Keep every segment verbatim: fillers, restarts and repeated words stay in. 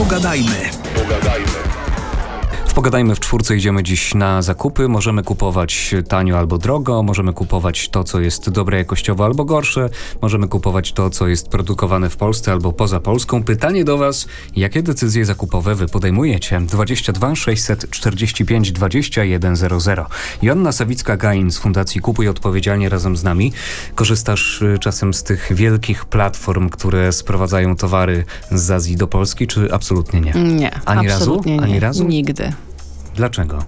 Pogadajmy. Pogadajmy. W Pogadajmy w czwórce idziemy dziś na zakupy. Możemy kupować tanio albo drogo, możemy kupować to, co jest dobre jakościowo albo gorsze, możemy kupować to, co jest produkowane w Polsce albo poza Polską. Pytanie do Was, jakie decyzje zakupowe Wy podejmujecie? dwadzieścia dwa sześćset czterdzieści pięć dwadzieścia jeden zero zero. Joanna Sawicka-Gain z Fundacji Kupuj Odpowiedzialnie razem z nami. Korzystasz czasem z tych wielkich platform, które sprowadzają towary z Azji do Polski, czy absolutnie nie? Nie, Ani absolutnie razu? nie. Ani razu? Nigdy. Dlaczego?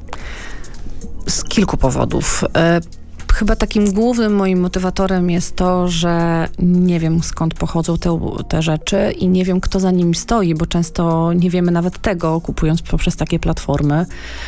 Z kilku powodów. E, chyba takim głównym moim motywatorem jest to, że nie wiem, skąd pochodzą te, te rzeczy i nie wiem, kto za nimi stoi, bo często nie wiemy nawet tego, kupując poprzez takie platformy.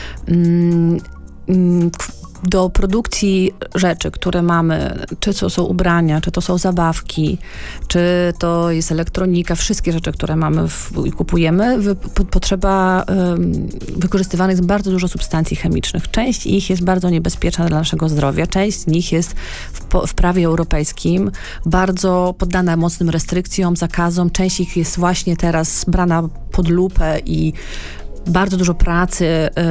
Mm, mm, do produkcji rzeczy, które mamy, czy to są ubrania, czy to są zabawki, czy to jest elektronika, wszystkie rzeczy, które mamy w, i kupujemy, wy, po, potrzeba um, wykorzystywanych jest bardzo dużo substancji chemicznych. Część ich jest bardzo niebezpieczna dla naszego zdrowia, część z nich jest w, po, w prawie europejskim bardzo poddana mocnym restrykcjom, zakazom, część ich jest właśnie teraz brana pod lupę i bardzo dużo pracy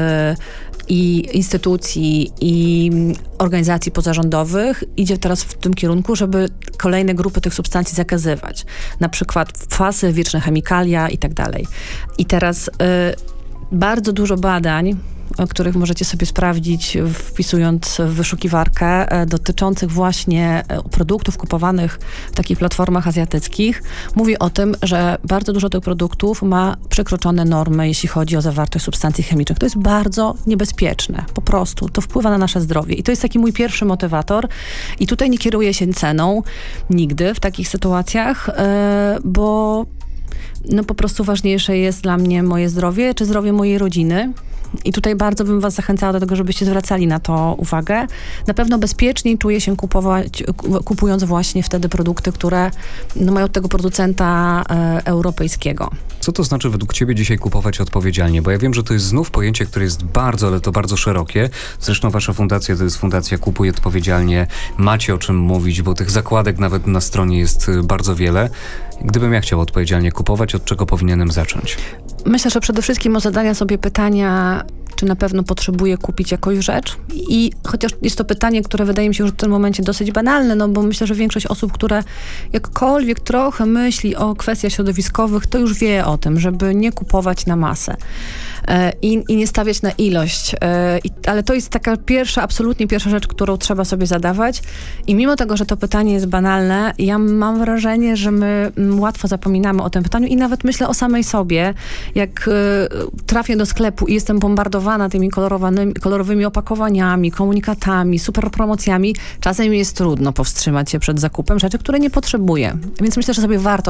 y, i instytucji, i organizacji pozarządowych idzie teraz w tym kierunku, żeby kolejne grupy tych substancji zakazywać. Na przykład kwasy, wieczne chemikalia i tak dalej. I teraz y, bardzo dużo badań, o których możecie sobie sprawdzić, wpisując w wyszukiwarkę, dotyczących właśnie produktów kupowanych w takich platformach azjatyckich, mówi o tym, że bardzo dużo tych produktów ma przekroczone normy, jeśli chodzi o zawartość substancji chemicznych. To jest bardzo niebezpieczne, po prostu. To wpływa na nasze zdrowie. I to jest taki mój pierwszy motywator. I tutaj nie kieruję się ceną nigdy w takich sytuacjach, bo no po prostu ważniejsze jest dla mnie moje zdrowie, czy zdrowie mojej rodziny. I tutaj bardzo bym was zachęcała do tego, żebyście zwracali na to uwagę. Na pewno bezpieczniej czuję się kupować, kupując właśnie wtedy produkty, które no, mają od tego producenta e, europejskiego. Co to znaczy według ciebie dzisiaj kupować odpowiedzialnie? Bo ja wiem, że to jest znów pojęcie, które jest bardzo, ale to bardzo szerokie. Zresztą wasza fundacja to jest Fundacja Kupuj Odpowiedzialnie. Macie o czym mówić, bo tych zakładek nawet na stronie jest bardzo wiele. Gdybym ja chciał odpowiedzialnie kupować, od czego powinienem zacząć? Myślę, że przede wszystkim o zadania sobie pytania, czy na pewno potrzebuję kupić jakąś rzecz. I chociaż jest to pytanie, które wydaje mi się już w tym momencie dosyć banalne, no bo myślę, że większość osób, które jakkolwiek trochę myśli o kwestiach środowiskowych, to już wie o tym, żeby nie kupować na masę. I, i nie stawiać na ilość. I, ale to jest taka pierwsza, absolutnie pierwsza rzecz, którą trzeba sobie zadawać. I mimo tego, że to pytanie jest banalne, ja mam wrażenie, że my łatwo zapominamy o tym pytaniu i nawet myślę o samej sobie. Jak y, trafię do sklepu i jestem bombardowana tymi kolorowanymi, kolorowymi opakowaniami, komunikatami, super promocjami, czasem mi jest trudno powstrzymać się przed zakupem rzeczy, które nie potrzebuję. Więc myślę, że sobie warto